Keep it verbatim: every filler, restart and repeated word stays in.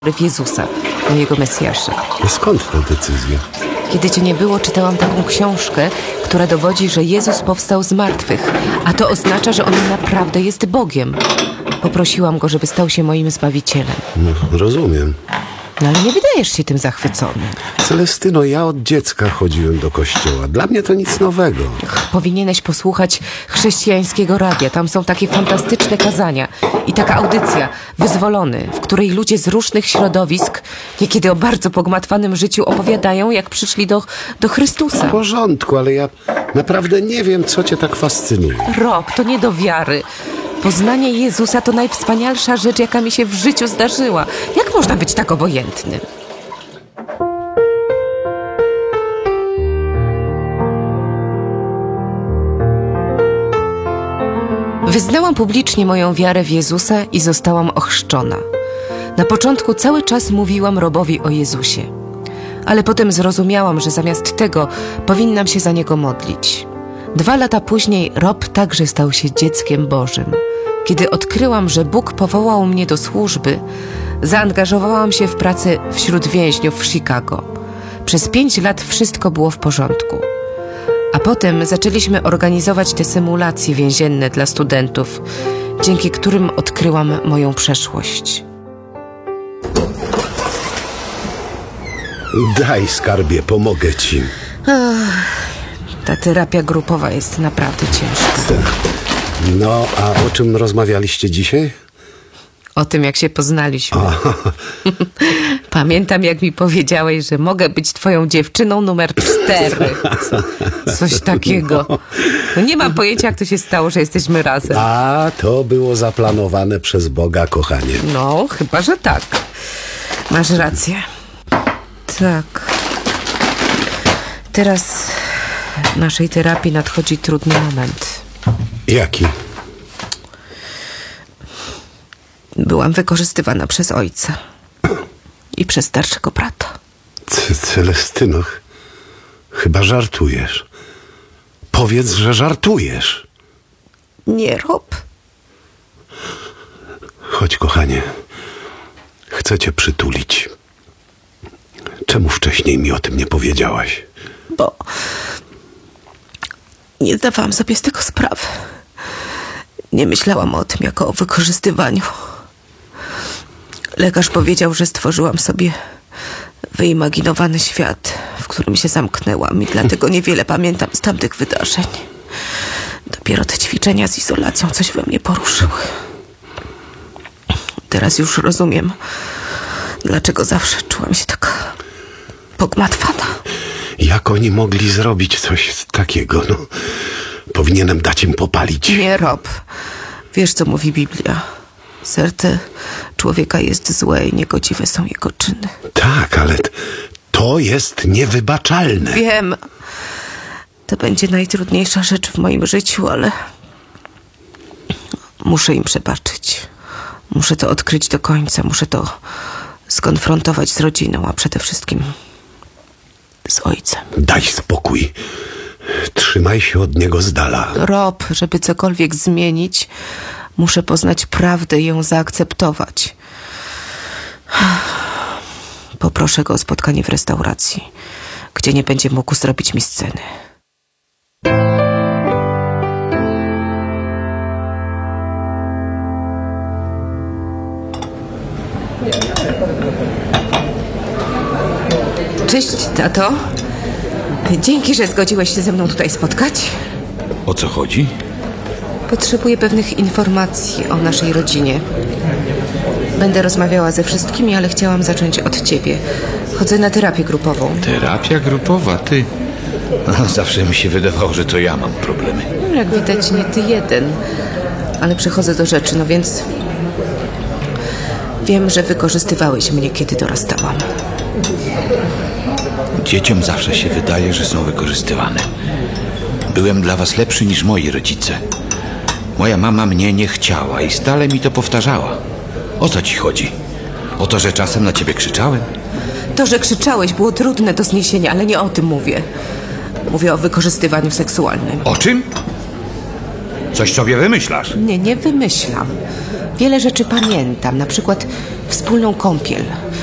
w Jezusa, mojego Mesjasza. A skąd ta decyzja? Kiedy cię nie było, czytałam taką książkę, która dowodzi, że Jezus powstał z martwych, a to oznacza, że On naprawdę jest Bogiem. Poprosiłam Go, żeby stał się moim Zbawicielem. No, rozumiem. No ale nie wydajesz się tym zachwycony. Celestyno, ja od dziecka chodziłem do kościoła. Dla mnie to nic nowego. Ch, powinieneś posłuchać chrześcijańskiego radia. Tam są takie fantastyczne kazania. I taka audycja, Wyzwolony, w której ludzie z różnych środowisk, niekiedy o bardzo pogmatwanym życiu, opowiadają, jak przyszli do, do Chrystusa. W porządku, ale ja naprawdę nie wiem, co cię tak fascynuje. Rob, to nie do wiary. Poznanie Jezusa to najwspanialsza rzecz, jaka mi się w życiu zdarzyła. Jak można być tak obojętnym? Wyznałam publicznie moją wiarę w Jezusa i zostałam ochrzczona. Na początku cały czas mówiłam Robowi o Jezusie. Ale potem zrozumiałam, że zamiast tego powinnam się za Niego modlić. Dwa lata później Rob także stał się dzieckiem Bożym. Kiedy odkryłam, że Bóg powołał mnie do służby, zaangażowałam się w pracę wśród więźniów w Chicago. Przez pięć lat wszystko było w porządku. A potem zaczęliśmy organizować te symulacje więzienne dla studentów, dzięki którym odkryłam moją przeszłość. Daj, skarbie, pomogę ci. Ach, ta terapia grupowa jest naprawdę ciężka. No, a o czym rozmawialiście dzisiaj? O tym, jak się poznaliśmy. Aha. Pamiętam, jak mi powiedziałeś, że mogę być twoją dziewczyną numer cztery. Coś takiego. No nie mam pojęcia, jak to się stało, że jesteśmy razem. A, to było zaplanowane przez Boga, kochanie. No, chyba, że tak. Masz rację. Tak. Teraz w naszej terapii nadchodzi trudny moment. Jaki? Byłam wykorzystywana przez ojca i przez starszego brata. C- Celestyno, ch- chyba żartujesz. Powiedz, że żartujesz. Nie, Rob. Chodź, kochanie. Chcę cię przytulić. Czemu wcześniej mi o tym nie powiedziałaś? Bo nie zdawałam sobie z tego sprawy. Nie myślałam o tym jako o wykorzystywaniu. Lekarz powiedział, że stworzyłam sobie wyimaginowany świat, w którym się zamknęłam i dlatego niewiele pamiętam z tamtych wydarzeń. Dopiero te ćwiczenia z izolacją coś we mnie poruszyły. Teraz już rozumiem, dlaczego zawsze czułam się taka pogmatwana. Jak oni mogli zrobić coś takiego? No, powinienem dać im popalić. Nie, Rob. Wiesz, co mówi Biblia. Serce człowieka jest złe i niegodziwe są jego czyny. Tak, ale t- to jest niewybaczalne. Wiem. To będzie najtrudniejsza rzecz w moim życiu, ale muszę im przebaczyć. Muszę to odkryć do końca. Muszę to skonfrontować z rodziną, a przede wszystkim z ojcem. Daj spokój. Trzymaj się od niego z dala. Rob, żeby cokolwiek zmienić, muszę poznać prawdę i ją zaakceptować. Poproszę go o spotkanie w restauracji, gdzie nie będzie mógł zrobić mi sceny. Cześć, tato. Dzięki, że zgodziłeś się ze mną tutaj spotkać. O co chodzi? Potrzebuję pewnych informacji o naszej rodzinie. Będę rozmawiała ze wszystkimi, ale chciałam zacząć od ciebie. Chodzę na terapię grupową. Terapia grupowa, ty? No, zawsze mi się wydawało, że to ja mam problemy. Jak widać, nie ty jeden. Ale przechodzę do rzeczy, no więc... Wiem, że wykorzystywałeś mnie, kiedy dorastałam. Dzieciom zawsze się wydaje, że są wykorzystywane. Byłem dla was lepszy niż moi rodzice. Moja mama mnie nie chciała i stale mi to powtarzała. O co ci chodzi? O to, że czasem na ciebie krzyczałem? To, że krzyczałeś, było trudne do zniesienia, ale nie o tym mówię. Mówię o wykorzystywaniu seksualnym. O czym? Coś sobie wymyślasz? Nie, nie wymyślam. Wiele rzeczy pamiętam, na przykład wspólną kąpiel.